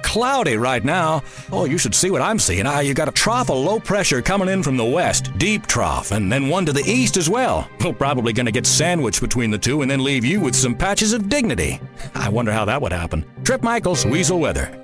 cloudy right now. Oh, you should see what I'm seeing. You got a trough of low pressure coming in from the west, deep trough, and then one to the east as well. We're probably going to get sandwiched between the two and then leave you with some patches of dignity. I wonder how that would happen. Trip Michaels, Weasel Weather.